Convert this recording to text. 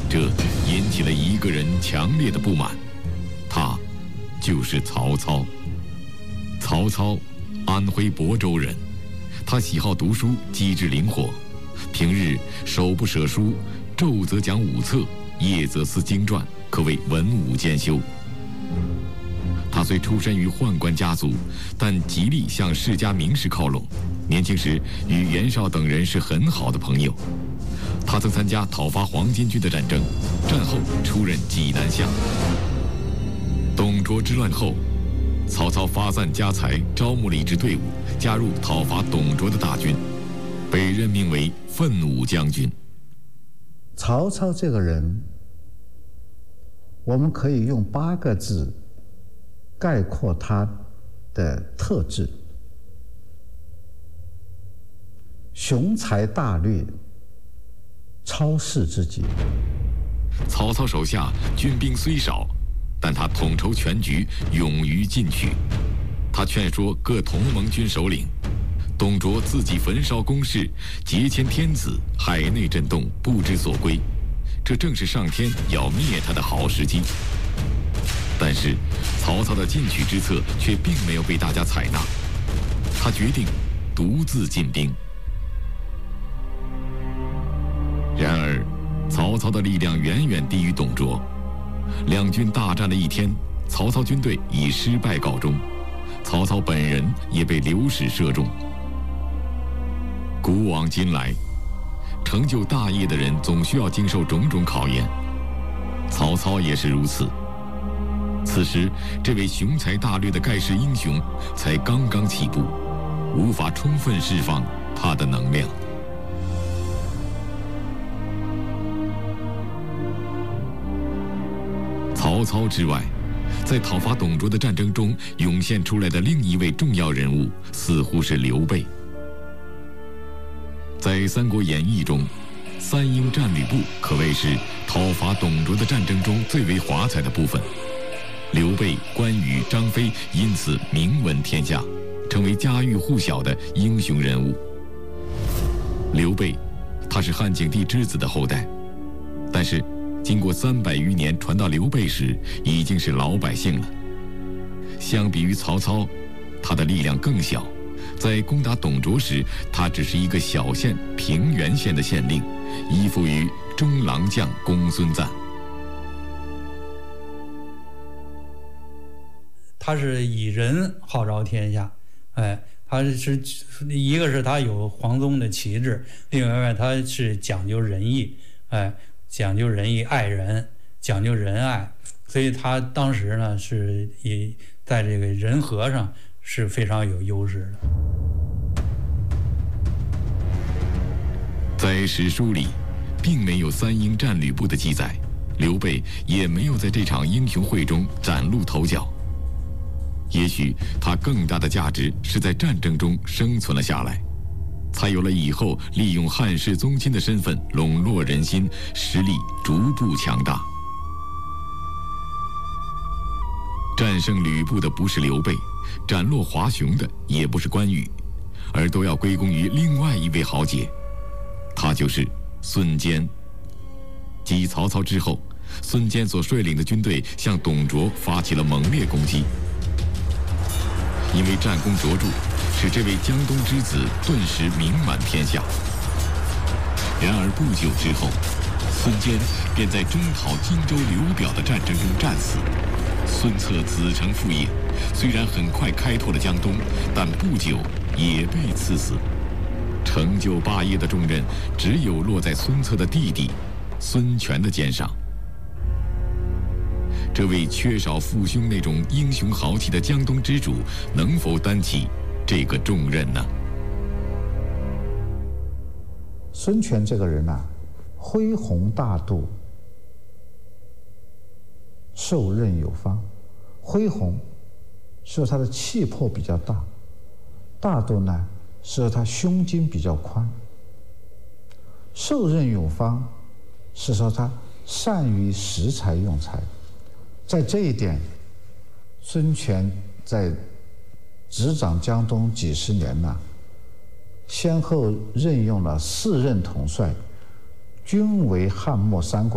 这引起了一个人强烈的不满，他就是曹操。曹操，安徽亳州人，他喜好读书，机智灵活，平日手不舍书，昼则讲武策，夜则思经传，可谓文武兼修。他虽出身于宦官家族，但极力向世家名士靠拢。年轻时与袁绍等人是很好的朋友。他曾参加讨伐黄巾军的战争，战后出任济南相。董卓之乱后，曹操发散家财，招募了一支队伍，加入讨伐董卓的大军，被任命为奋武将军。 曹操这个人，我们可以用8个字概括他的特质：雄才大略，超世之极。 曹操手下军兵虽少，但他统筹全局，勇于进取。他劝说各同盟军首领，董卓自己焚烧宫室，劫迁天子，海内震动，不知所归。这正是上天要灭他的好时机。但是曹操的进取之策却并没有被大家采纳，他决定独自进兵。然而曹操的力量远远低于董卓，两军大战了一天，曹操军队以失败告终，曹操本人也被流矢射中。古往今来，成就大业的人总需要经受种种考验，曹操也是如此。此时这位雄才大略的盖世英雄才刚刚起步，无法充分释放他的能量。曹操之外，在讨伐董卓的战争中涌现出来的另一位重要人物，似乎是刘备。在《三国演义》中，三英战吕布可谓是讨伐董卓的战争中最为华彩的部分。刘备、关羽、张飞因此名闻天下，成为家喻户晓的英雄人物。刘备，他是汉景帝之子的后代，但是经过300余年传到刘备时，已经是老百姓了。相比于曹操，他的力量更小。在攻打董卓时，他只是一个小县平原县的县令，依附于中郎将公孙瓒。 他是以仁号召天下，他是一个是他有皇宗的旗帜，另外他是讲究仁义，讲究仁义，爱人，讲究仁爱，所以他当时呢是在这个人和上是非常有优势的。 在史书里，并没有三英战吕布的记载，刘备也没有在这场英雄会中崭露头角。也许他更大的价值是在战争中生存了下来，才有了以后利用汉室宗亲的身份笼络人心，实力逐步强大。战胜吕布的不是刘备，斩落华雄的也不是关羽，而都要归功于另外一位豪杰，他就是孙坚。继曹操之后，孙坚所率领的军队向董卓发起了猛烈攻击。因为战功卓著，使这位江东之子顿时名满天下。然而不久之后，孙坚便在征讨荆州刘表的战争中战死。孙策子承父业，虽然很快开拓了江东，但不久也被赐死。成就霸业的重任只有落在孙策的弟弟孙权的肩上。这位缺少父兄那种英雄豪气的江东之主，能否担起这个重任呢？ 孙权这个人啊，恢宏大度，受任有方。恢宏是说他的气魄比较大，大度呢是说他胸襟比较宽。受任有方是说他善于识才用才。在这一点，孙权在执掌江东几十年了，先后任用了4任统帅，均为汉末三国